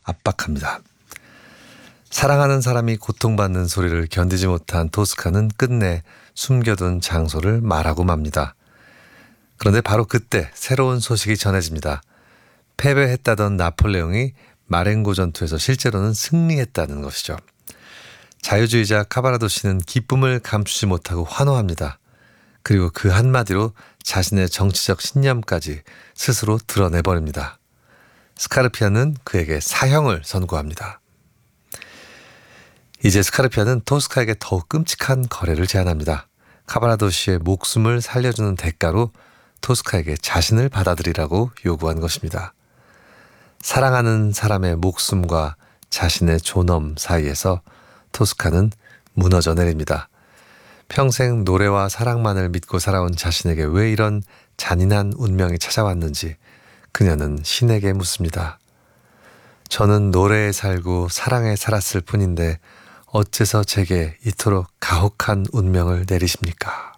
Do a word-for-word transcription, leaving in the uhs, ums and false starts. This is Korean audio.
압박합니다. 사랑하는 사람이 고통받는 소리를 견디지 못한 토스카는 끝내 숨겨둔 장소를 말하고 맙니다. 그런데 바로 그때 새로운 소식이 전해집니다. 패배했다던 나폴레옹이 마렌고 전투에서 실제로는 승리했다는 것이죠. 자유주의자 카바라도 씨는 기쁨을 감추지 못하고 환호합니다. 그리고 그 한마디로 자신의 정치적 신념까지 스스로 드러내버립니다. 스카르피아는 그에게 사형을 선고합니다. 이제 스카르피아는 토스카에게 더욱 끔찍한 거래를 제안합니다. 카바라도 씨의 목숨을 살려주는 대가로 토스카에게 자신을 받아들이라고 요구한 것입니다. 사랑하는 사람의 목숨과 자신의 존엄 사이에서 토스카는 무너져 내립니다. 평생 노래와 사랑만을 믿고 살아온 자신에게 왜 이런 잔인한 운명이 찾아왔는지 그녀는 신에게 묻습니다. 저는 노래에 살고 사랑에 살았을 뿐인데 어째서 제게 이토록 가혹한 운명을 내리십니까?